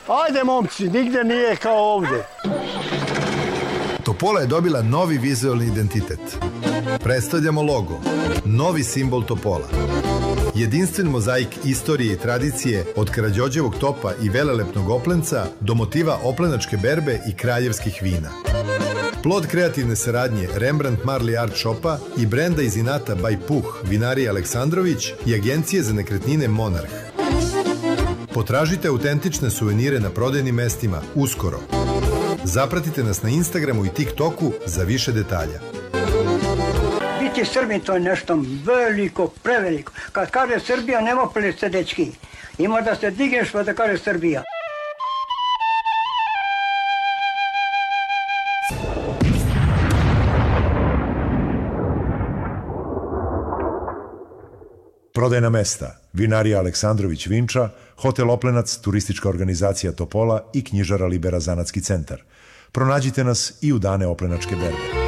Ajde, momci, nigde nije kao ovde. Topola je dobila novi vizualni identitet. Predstavljamo logo, novi simbol Topola. Jedinstven mozaik istorije i tradicije od Karađorđevog topa i velelepnog oplenca do motiva oplenačke berbe i kraljevskih vina. Plod kreativne saradnje Rembrandt Marley Art Shopa i brenda iz inata by Puh vinarije Aleksandrović i agencije za nekretnine Monarh. Potražite autentične suvenire na prodajnim mestima uskoro. Zapratite nas na Instagramu i TikToku za više detalja. Biti Srbin to je nešto veliko, preveliko. Kad kaže Srbija, nema plese dečki. Ima da se digneš pa da kaže Srbija. Prodajna mesta: vinarija Aleksandrović Vinča, hotel Oplenac, turistička organizacija Topola i knjižara Libera Zanatski centar. Pronađite nas i u dane oplenačke berbe.